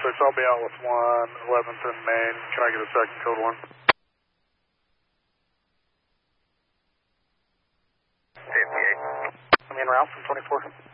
6, I'll be out with 111th in Maine. Can I get a second code 1? 58. I'm en route from 24.